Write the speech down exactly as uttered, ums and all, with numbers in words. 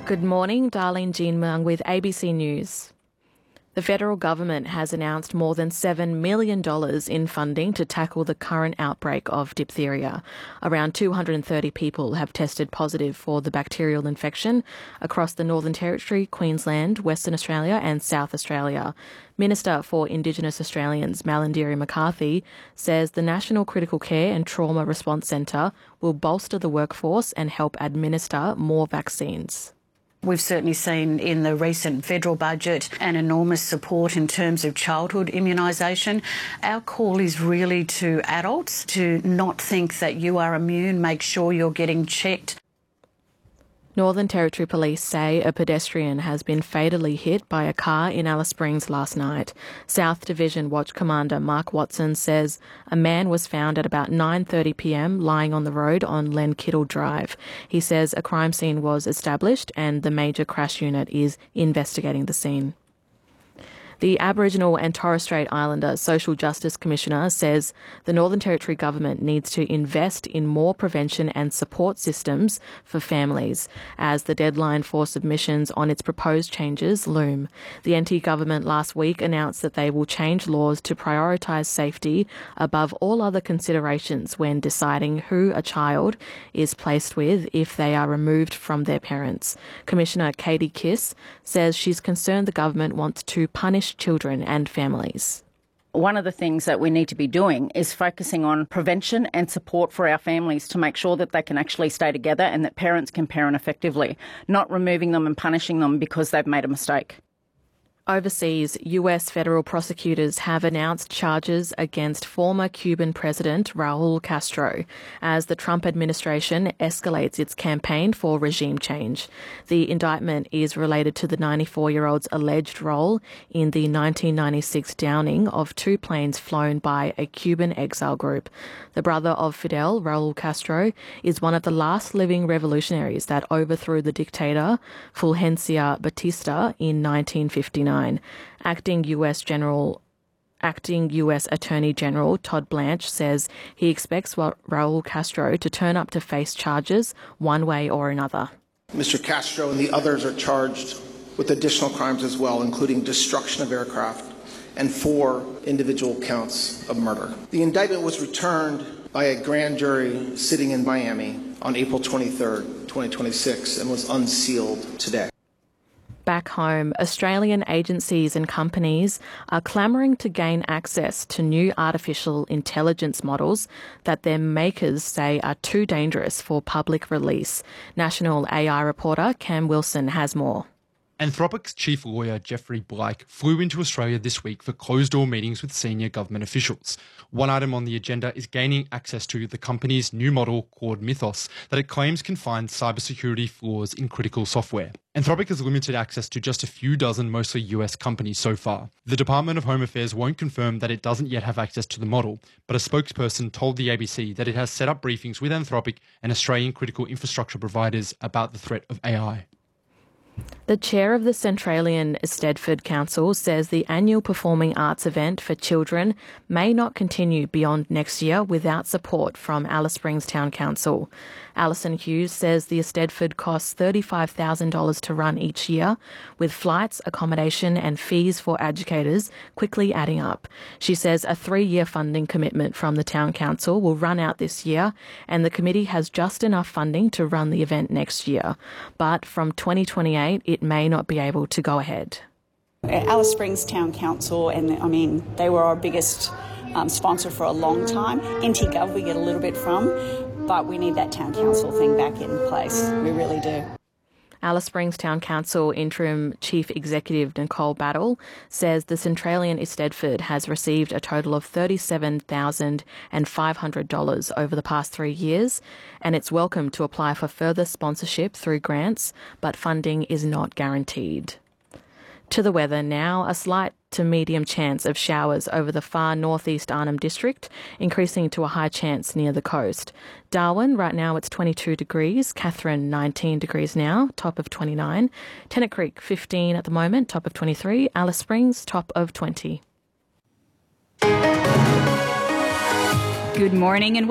Good morning, Darlene Jean Mung with A B C News. The federal government has announced more than seven million dollars in funding to tackle the current outbreak of diphtheria. Around two hundred thirty people have tested positive for the bacterial infection across the Northern Territory, Queensland, Western Australia and South Australia. Minister for Indigenous Australians, Malarndirri McCarthy, says the National Critical Care and Trauma Response Centre will bolster the workforce and help administer more vaccines. We've certainly seen in the recent federal budget an enormous support in terms of childhood immunisation. Our call is really to adults to not think that you are immune. Make sure you're getting checked. Northern Territory Police say a pedestrian has been fatally hit by a car in Alice Springs last night. South Division Watch Commander Mark Watson says a man was found at about nine thirty p m lying on the road on Len Kittle Drive. He says a crime scene was established and the major crash unit is investigating the scene. The Aboriginal and Torres Strait Islander Social Justice Commissioner says the Northern Territory government needs to invest in more prevention and support systems for families as the deadline for submissions on its proposed changes loom. The N T government last week announced that they will change laws to prioritise safety above all other considerations when deciding who a child is placed with if they are removed from their parents. Commissioner Katie Kiss says she's concerned the government wants to punish children and families. One of the things that we need to be doing is focusing on prevention and support for our families to make sure that they can actually stay together and that parents can parent effectively, not removing them and punishing them because they've made a mistake. Overseas, U S federal prosecutors have announced charges against former Cuban President Raul Castro as the Trump administration escalates its campaign for regime change. The indictment is related to the ninety-four-year-old's alleged role in the nineteen ninety-six downing of two planes flown by a Cuban exile group. The brother of Fidel, Raul Castro, is one of the last living revolutionaries that overthrew the dictator Fulgencio Batista in nineteen fifty-nine. Acting U S General Acting U S Attorney General Todd Blanche says he expects Raul Castro to turn up to face charges one way or another. Mister Castro and the others are charged with additional crimes as well, including destruction of aircraft and four individual counts of murder. The indictment was returned by a grand jury sitting in Miami on April twenty-third, twenty twenty-six, and was unsealed today. Back home, Australian agencies and companies are clamouring to gain access to new artificial intelligence models that their makers say are too dangerous for public release. National A I reporter Cam Wilson has more. Anthropic's chief lawyer, Jeffrey Blake, flew into Australia this week for closed-door meetings with senior government officials. One item on the agenda is gaining access to the company's new model, Claude Mythos, that it claims can find cybersecurity flaws in critical software. Anthropic has limited access to just a few dozen, mostly U S companies so far. The Department of Home Affairs won't confirm that it doesn't yet have access to the model, but a spokesperson told the A B C that it has set up briefings with Anthropic and Australian critical infrastructure providers about the threat of A I. The chair of the Centralian Eisteddfod Council says the annual performing arts event for children may not continue beyond next year without support from Alice Springs Town Council. Alison Hughes says the Eisteddfod costs thirty-five thousand dollars to run each year, with flights, accommodation and fees for educators quickly adding up. She says a three-year funding commitment from the Town Council will run out this year and the committee has just enough funding to run the event next year. But from twenty twenty-eight, it may not be able to go ahead. Alice Springs Town Council, and I mean, they were our biggest um, sponsor for a long time. N T Gov we get a little bit from, but we need that Town Council thing back in place. We really do. Alice Springs Town Council Interim Chief Executive Nicole Battle says the Centralian Eisteddfod has received a total of thirty-seven thousand five hundred dollars over the past three years, and it's welcome to apply for further sponsorship through grants, but funding is not guaranteed. To the weather now, a slight to medium chance of showers over the far northeast Arnhem District, increasing to a high chance near the coast. Darwin, right now it's twenty-two degrees. Katherine, nineteen degrees now, top of twenty-nine. Tennant Creek, fifteen at the moment, top of twenty-three. Alice Springs, top of twenty. Good morning and